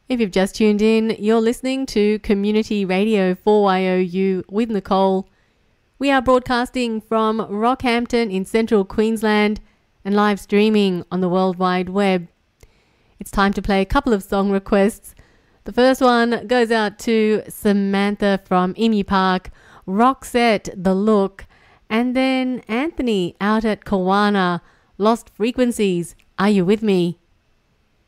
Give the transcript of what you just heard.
If you've just tuned in, you're listening to Community Radio 4YOU with Nicole. We are broadcasting from Rockhampton in central Queensland and live streaming on the World Wide Web. It's time to play a couple of song requests. The first one goes out to Samantha from Emu Park, Roxette, The Look, and then Anthony out at Kawana, Lost Frequencies. Are you with me?